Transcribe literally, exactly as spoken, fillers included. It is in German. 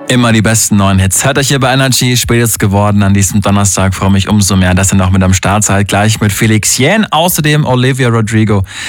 Immer die besten neuen Hits. Hört euch hier bei Energy, spät ist geworden an diesem Donnerstag. Freue mich umso mehr, dass ihr noch mit am Start seid. Gleich mit Felix Jähn, außerdem Olivia Rodrigo.